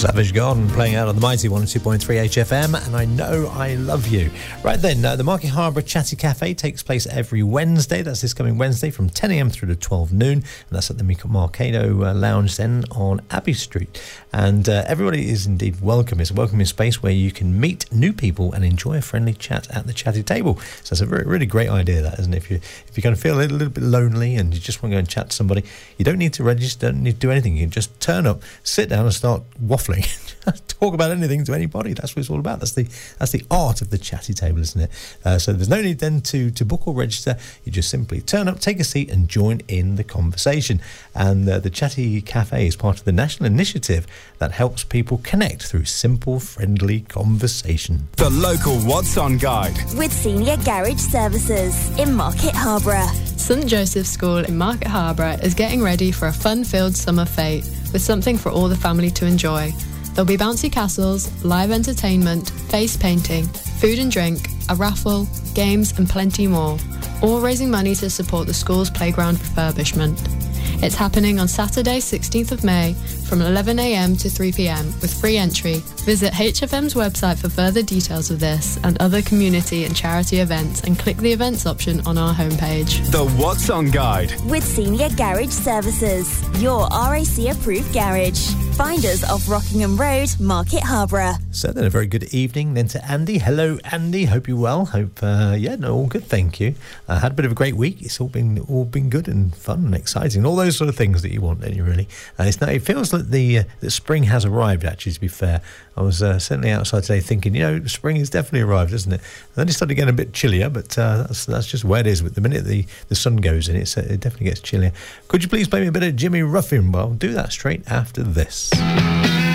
Savage Garden playing out on the mighty 102.3 HFM, and I know I love you. Right then, the Market Harbour Chatty Cafe takes place every Wednesday. That's this coming Wednesday from 10 a.m. through to 12 noon, and that's at the Marcado Lounge then on Abbey Street. And everybody is indeed welcome. It's a welcoming space where you can meet new people and enjoy a friendly chat at the chatty table. So it's a really great idea, that, isn't it? If you kind of feel a little bit lonely and you just want to go and chat to somebody, you don't need to register, don't need to do anything. You can just turn up, sit down and start waffling. Talk about anything to anybody. That's what it's all about. That's the art of the chatty table, isn't it? So there's no need then to book or register. You just simply turn up, take a seat and join in the conversation. And the Chatty Cafe is part of the national initiative that helps people connect through simple, friendly conversation. The local What's On Guide with Senior Garage Services in Market Harbour. St Joseph's School in Market Harbour is getting ready for a fun-filled summer fete with something for all the family to enjoy. There'll be bouncy castles, live entertainment, face painting, food and drink, a raffle, games and plenty more, all raising money to support the school's playground refurbishment. It's happening on Saturday 16th of May from 11 a.m. to 3 p.m. with free entry. Visit HFM's website for further details of this and other community and charity events and click the events option on our homepage. The What's On Guide with Senior Garage Services, your RAC approved garage. Find us off Rockingham Road, Market Harbour. So then a very good evening then to Andy. Hello Andy, hope you're well. Hope all good, thank you. Had a bit of a great week. It's all been good and fun and exciting, all those sort of things that you want, don't you, really? It feels like the spring has arrived, actually, to be fair. I was certainly outside today thinking, spring has definitely arrived, isn't it? And then it started getting a bit chillier, but that's just where it is. With the minute the sun goes in, it definitely gets chillier. Could you please play me a bit of Jimmy Ruffin? Well, I'll do that straight after this.